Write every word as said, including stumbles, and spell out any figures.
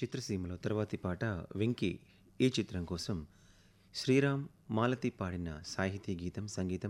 చిత్రసీమలో తర్వాతి పాట 'వెంకి' ఈ చిత్రం కోసం శ్రీరామ్, మాలతి పాడిన సాహితీ గీతం, సంగీతం